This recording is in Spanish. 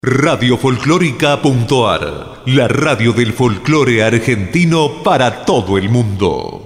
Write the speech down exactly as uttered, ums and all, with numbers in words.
Radio Folclórica.ar, la radio del folclore argentino para todo el mundo.